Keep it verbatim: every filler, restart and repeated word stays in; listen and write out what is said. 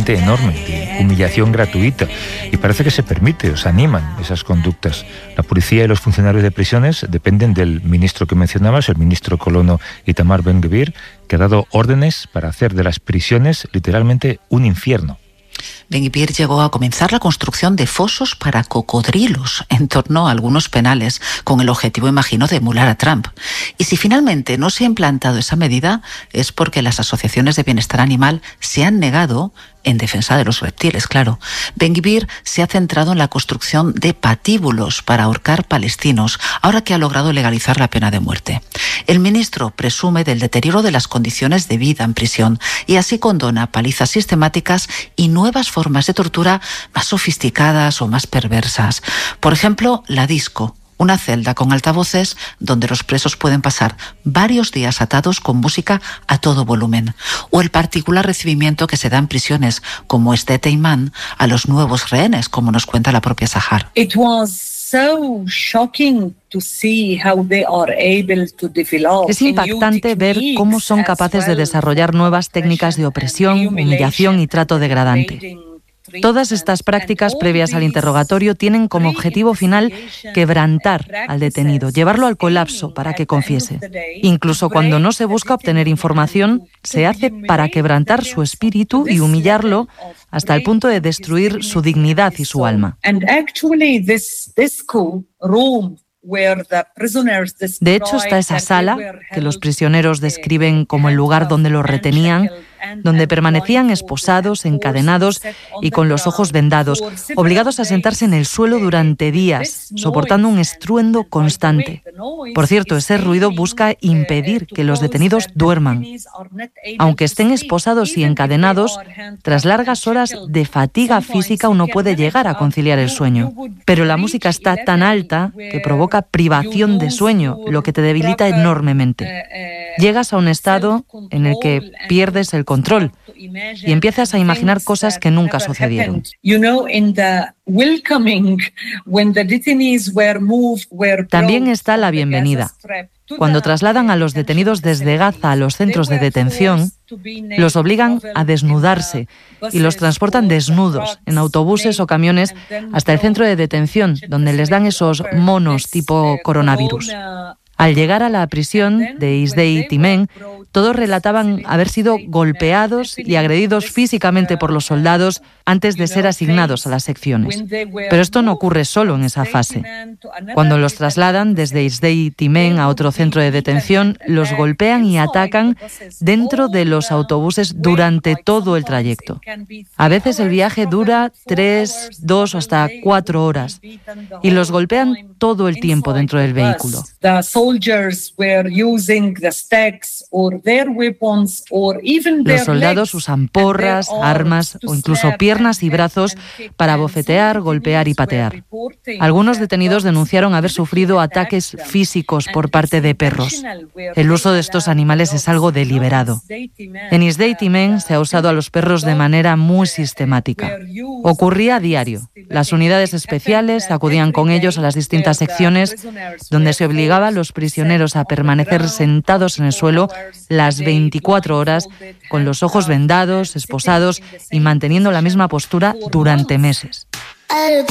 realmente enorme, de humillación gratuita. Y parece que se permite, o se animan esas conductas. La policía y los funcionarios de prisiones dependen del ministro que mencionabas, el ministro colono Itamar Ben-Gvir, que ha dado órdenes para hacer de las prisiones literalmente un infierno. Ben-Gvir llegó a comenzar la construcción de fosos para cocodrilos en torno a algunos penales, con el objetivo, imagino, de emular a Trump. Y si finalmente no se ha implantado esa medida, es porque las asociaciones de bienestar animal se han negado, en defensa de los reptiles, claro. Ben-Gvir se ha centrado en la construcción de patíbulos para ahorcar palestinos, ahora que ha logrado legalizar la pena de muerte. El ministro presume del deterioro de las condiciones de vida en prisión y así condona palizas sistemáticas y nuevas formas de tortura más sofisticadas o más perversas. Por ejemplo, la disco, una celda con altavoces donde los presos pueden pasar varios días atados con música a todo volumen. O el particular recibimiento que se da en prisiones, como este Teimán, a los nuevos rehenes, como nos cuenta la propia Sahar. It was so shocking to see how they are able to develop. Es impactante ver cómo son capaces de desarrollar nuevas técnicas de opresión, humillación y trato degradante. Todas estas prácticas previas al interrogatorio tienen como objetivo final quebrantar al detenido, llevarlo al colapso para que confiese. Incluso cuando no se busca obtener información, se hace para quebrantar su espíritu y humillarlo hasta el punto de destruir su dignidad y su alma. De hecho, está esa sala que los prisioneros describen como el lugar donde los retenían, donde permanecían esposados, encadenados y con los ojos vendados, obligados a sentarse en el suelo durante días, soportando un estruendo constante. Por cierto, ese ruido busca impedir que los detenidos duerman. Aunque estén esposados y encadenados, tras largas horas de fatiga física uno puede llegar a conciliar el sueño. Pero la música está tan alta que provoca privación de sueño, lo que te debilita enormemente. Llegas a un estado en el que pierdes el control y empiezas a imaginar cosas que nunca sucedieron. También está la bienvenida. Cuando trasladan a los detenidos desde Gaza a los centros de detención, los obligan a desnudarse y los transportan desnudos en autobuses o camiones hasta el centro de detención, donde les dan esos monos tipo coronavirus. Al llegar a la prisión de Isdei Timen, todos relataban haber sido golpeados y agredidos físicamente por los soldados antes de ser asignados a las secciones. Pero esto no ocurre solo en esa fase. Cuando los trasladan desde Isdei Timen a otro centro de detención, los golpean y atacan dentro de los autobuses durante todo el trayecto. A veces el viaje dura tres, dos o hasta cuatro horas y los golpean todo el tiempo dentro del vehículo. Los soldados usan porras, armas o incluso piernas y brazos para bofetear, golpear y patear. Algunos detenidos denunciaron haber sufrido ataques físicos por parte de perros. El uso de estos animales es algo deliberado. En Isdei Timen se ha usado a los perros de manera muy sistemática. Ocurría a diario. Las unidades especiales acudían con ellos a las distintas secciones donde se obligaba a los prisioneros a permanecer sentados en el suelo las veinticuatro horas, con los ojos vendados, esposados y manteniendo la misma postura durante meses.